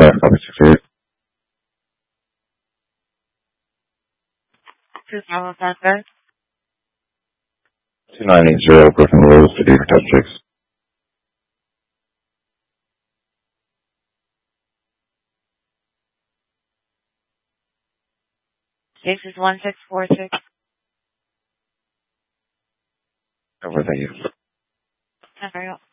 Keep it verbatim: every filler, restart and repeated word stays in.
Air, copy six eight. Two Bravo Center. two nine eight zero Griffin Road, City for Type six. Case is one six four six. Over, thank you. Hurry up.